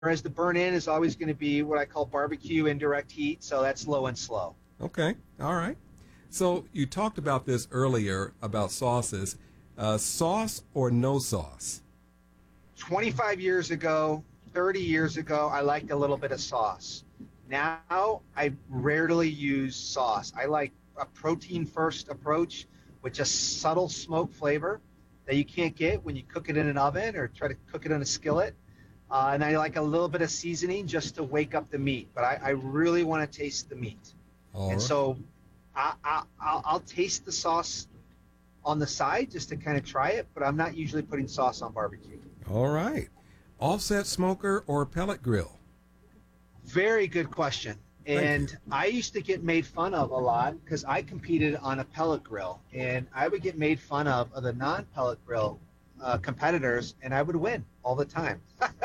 Whereas the burn in is always going to be what I call barbecue indirect heat, so that's low and slow. Okay. All right. So you talked about this earlier about sauces. Sauce or no sauce? 25 years ago, 30 years ago, I liked a little bit of sauce. Now, I rarely use sauce. I like a protein first approach with just subtle smoke flavor that you can't get when you cook it in an oven or try to cook it in a skillet. And I like a little bit of seasoning just to wake up the meat. But I really want to taste the meat. All And right. so I'll taste the sauce on the side just to kind of try it, but I'm not usually putting sauce on barbecue. All right. Offset smoker or pellet grill? Very good question. Thank And you. I used to get made fun of a lot because I competed on a pellet grill, and I would get made fun of the non-pellet grill competitors, and I would win all the time.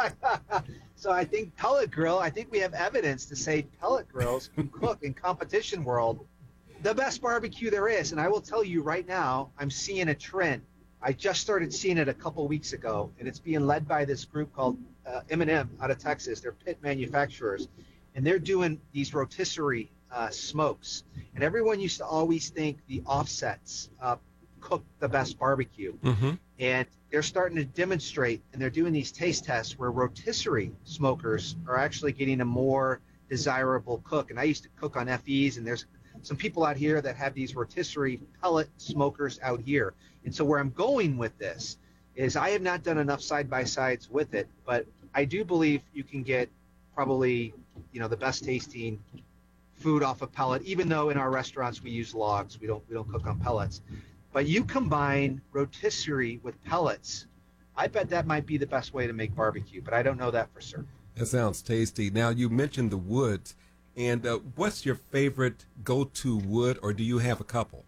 So I think pellet grill, I think we have evidence to say pellet grills can cook in competition world the best barbecue there is. And I will tell you right now, I'm seeing a trend. I just started seeing it a couple weeks ago, and it's being led by this group called M&M out of Texas. They're pit manufacturers, and they're doing these rotisserie smokes. And everyone used to always think the offsets cook the best barbecue. Mm-hmm. And they're starting to demonstrate, and they're doing these taste tests where rotisserie smokers are actually getting a more desirable cook. And I used to cook on FEs, and there's some people out here that have these rotisserie pellet smokers out here. And so where I'm going with this is I have not done enough side-by-sides with it, but I do believe you can get probably, the best tasting food off a pellet, even though in our restaurants we use logs. We don't cook on pellets. But you combine rotisserie with pellets, I bet that might be the best way to make barbecue, but I don't know that for certain. That sounds tasty. Now, you mentioned the woods, and what's your favorite go-to wood, or do you have a couple?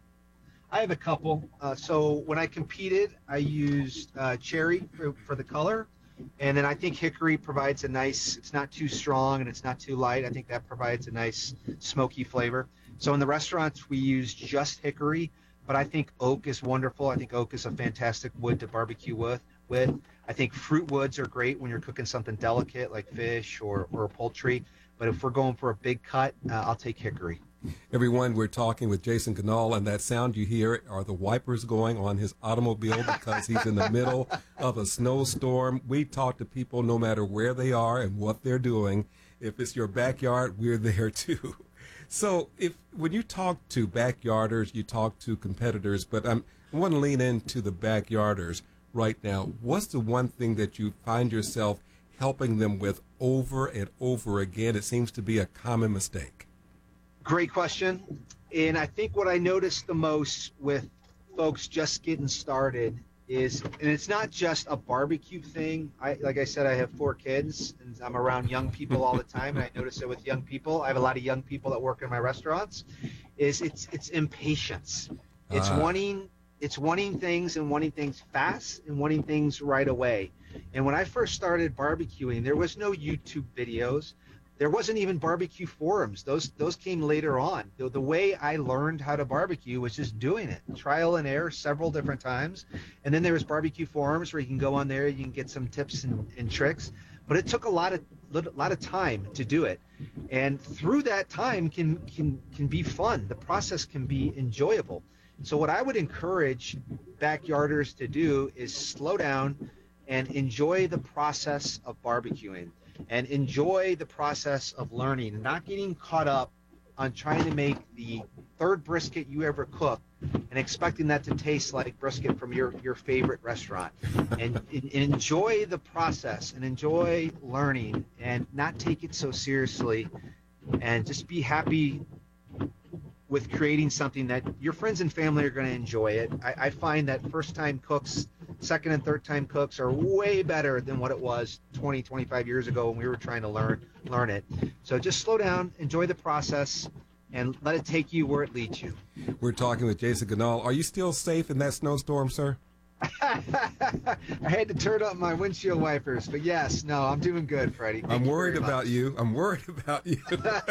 I have a couple. So when I competed, I used cherry for the color, and then I think hickory provides a nice, it's not too strong and it's not too light. I think that provides a nice smoky flavor. So in the restaurants, we use just hickory, but I think oak is wonderful. I think oak is a fantastic wood to barbecue with. I think fruit woods are great when you're cooking something delicate like fish or poultry. But if we're going for a big cut, I'll take hickory. Everyone, we're talking with Jason Ganal, and that sound you hear are the wipers going on his automobile because he's in the middle of a snowstorm. We talk to people no matter where they are and what they're doing. If it's your backyard, we're there too. So when you talk to backyarders, you talk to competitors, but I want to lean into the backyarders right now. What's the one thing that you find yourself helping them with over and over again? It seems to be a common mistake. Great question. And I think what I noticed the most with folks just getting started is, and it's not just a barbecue thing. Like I said, I have 4 kids, and I'm around young people all the time, and I notice it with young people. I have a lot of young people that work in my restaurants. It's impatience. It's wanting things and wanting things fast and wanting things right away. And when I first started barbecuing, there was no YouTube videos. There wasn't even barbecue forums. Those came later on. The way I learned how to barbecue was just doing it, trial and error several different times. And then there was barbecue forums where you can go on there, you can get some tips and tricks. But it took a lot of time to do it. And through that time can be fun. The process can be enjoyable. So what I would encourage backyarders to do is slow down and enjoy the process of barbecuing. And enjoy the process of learning, not getting caught up on trying to make the third brisket you ever cooked and expecting that to taste like brisket from your favorite restaurant. And enjoy the process and enjoy learning and not take it so seriously and just be happy with creating something that your friends and family are going to enjoy it. I find that first-time cooks, second and third-time cooks are way better than what it was 20, 25 years ago when we were trying to learn it. So just slow down, enjoy the process, and let it take you where it leads you. We're talking with Jason Ganal. Are you still safe in that snowstorm, sir? I had to turn up my windshield wipers, but yes, no, I'm doing good, Freddie. I'm worried about you. I'm worried about you.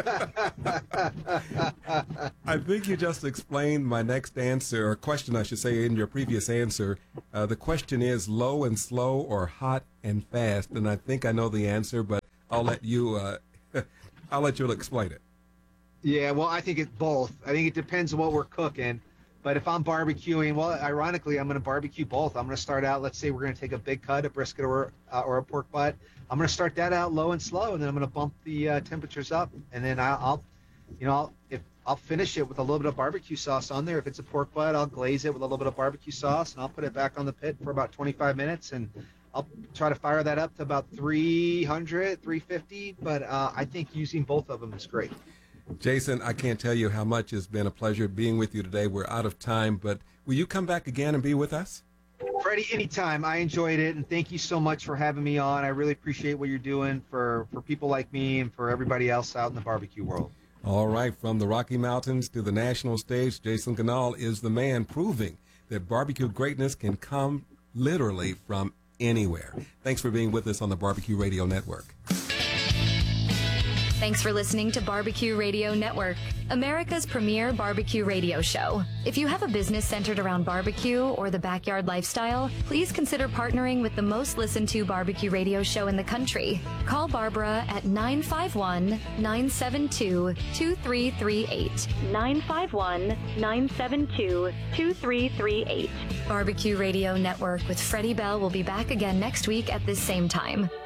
I think you just explained my next answer, or question, I should say, in your previous answer. The question is low and slow or hot and fast, and I think I know the answer, but I'll let you. I'll let you explain it. Yeah, well, I think it's both. I think it depends on what we're cooking. But if I'm barbecuing, well, ironically, I'm going to barbecue both. I'm going to start out, let's say we're going to take a big cut, a brisket or a pork butt. I'm going to start that out low and slow, and then I'm going to bump the temperatures up. And then I'll finish it with a little bit of barbecue sauce on there. If it's a pork butt, I'll glaze it with a little bit of barbecue sauce, and I'll put it back on the pit for about 25 minutes. And I'll try to fire that up to about 300, 350. But I think using both of them is great. Jason, I can't tell you how much it's been a pleasure being with you today. We're out of time, but will you come back again and be with us? Freddie, anytime. I enjoyed it, and thank you so much for having me on. I really appreciate what you're doing for people like me and for everybody else out in the barbecue world. All right, from the Rocky Mountains to the national stage, Jason Canal is the man proving that barbecue greatness can come literally from anywhere. Thanks for being with us on the Barbecue Radio Network. Thanks for listening to Barbecue Radio Network, America's premier barbecue radio show. If you have a business centered around barbecue or the backyard lifestyle, please consider partnering with the most listened to barbecue radio show in the country. Call Barbara at 951-972-2338. 951-972-2338. Barbecue Radio Network with Freddie Bell will be back again next week at this same time.